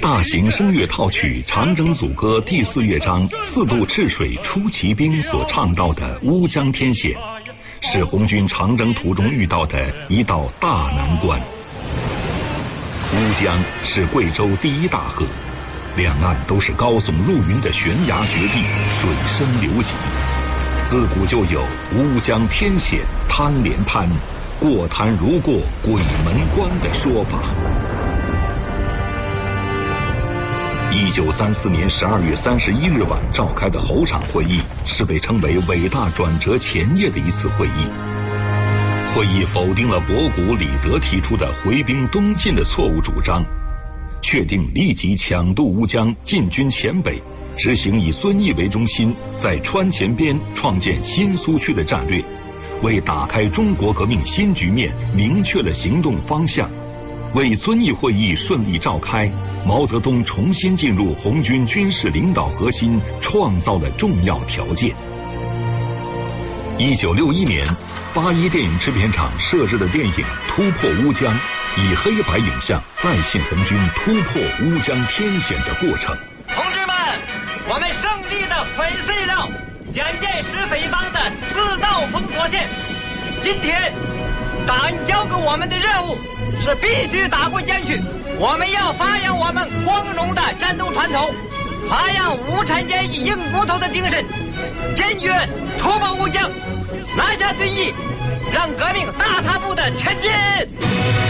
大型声乐套曲《长征组歌》第4乐章4渡赤水出奇兵所唱到的乌江天险，是红军长征途中遇到的一道大难关。乌江是贵州第1大河，两岸都是高耸入云的悬崖绝壁，水深流急。自古就有乌江天险滩连滩，过滩如过鬼门关的说法。1934年12月31日晚召开的侯场会议，是被称为伟大转折前夜的一次会议。会议否定了博古、李德提出的回兵东进的错误主张，确定立即抢渡乌江，进军黔北，执行以遵义为中心，在川黔边创建新苏区的战略，为打开中国革命新局面明确了行动方向，为遵义会议顺利召开，毛泽东重新进入红军军事领导核心创造了重要条件。1961年，81电影制片厂摄制的电影《突破乌江》，以黑白影像再现红军突破乌江天险的过程。 同志们，我们胜利地粉碎了蒋介石匪帮的4道封锁线。今天，党交给我们的任务是必须打过江去。我们要发扬我们光荣的战斗传统，发扬无产阶级硬骨头的精神，坚决突破乌江，拿下遵义，让革命大踏步的前进。